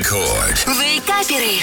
Рекорд. Вейкаперы.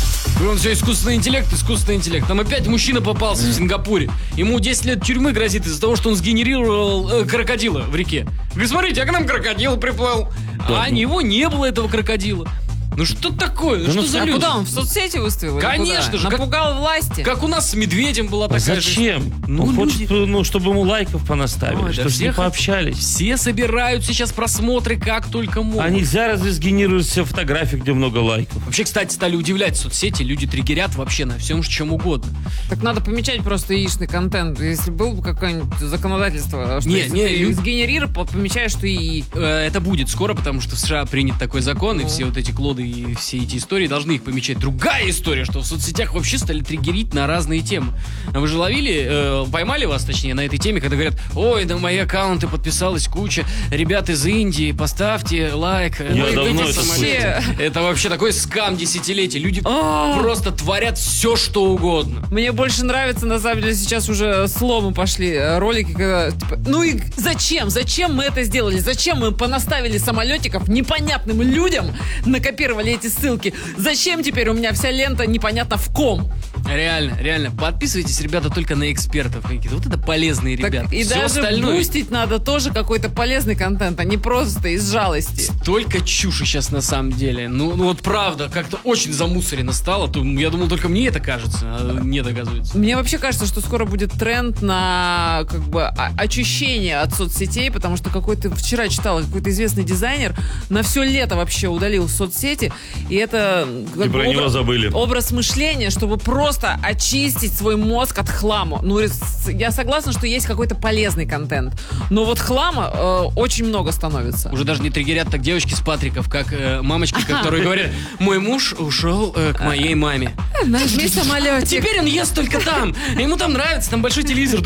Он все искусственный интеллект. Там опять мужчина попался в Сингапуре. Ему 10 лет тюрьмы грозит из-за того, что он сгенерировал крокодила в реке. Говорит, смотрите, а к нам крокодил приплыл. А у него не было этого крокодила. Ну что такое? Что за люди? Куда он? В соцсети выставил? или Конечно куда? же. Напугал власти? Как у нас с медведем была такая же. Зачем? Ну, Он люди- хочет, чтобы ему лайков понаставили, Ой, да чтобы с ним всех- пообщались. Все собирают сейчас просмотры как только могут. А нельзя разве сгенерировать себе фотографии, где много лайков? Вообще, кстати, стали удивлять соцсети. Люди триггерят вообще на всем, чем угодно. Так надо помечать просто яичный контент. Если было бы какое-нибудь законодательство, что если ты сгенерировал, помечаешь, что и... Это будет скоро, потому что в США принят такой закон, и все вот эти клоды и все эти истории должны их помечать. Другая история, что в соцсетях вообще стали триггерить на разные темы. А вы же ловили, поймали вас, точнее, на этой теме, когда говорят, ой, на мои аккаунты подписалась куча ребят из Индии, поставьте лайк. Я давно это слышал. Это вообще такой скам десятилетий. Люди просто творят все, что угодно. Мне больше нравится, на самом деле, сейчас уже сломы пошли ролики, когда, типа, ну и зачем? Зачем мы это сделали? Зачем мы понаставили самолетиков непонятным людям, накопировали эти ссылки? Зачем теперь у меня вся лента непонятно в ком? Реально. Подписывайтесь, ребята, только на экспертов какие-то. Вот это полезные Так ребята. и Всё даже остальное... бустить надо тоже какой-то полезный контент, а не просто из жалости. Только чуши сейчас на самом деле. Ну вот правда, как-то очень замусорено стало. Я думал, только мне это кажется, а нет, оказывается. Мне вообще кажется, что скоро будет тренд на как бы очищение от соцсетей, потому что вчера читала, какой-то известный дизайнер на все лето вообще удалил соцсети, и это как И бы про него забыли. образ мышления, чтобы просто очистить свой мозг от хлама. Ну, я согласна, что есть какой-то полезный контент, но вот хлама очень много становится. Уже даже не триггерят так девочки с Патриков, как мамочки, которые говорят, мой муж ушел к моей маме. Нажми самолетик. Теперь он ест только там. Ему там нравится, там большой телевизор.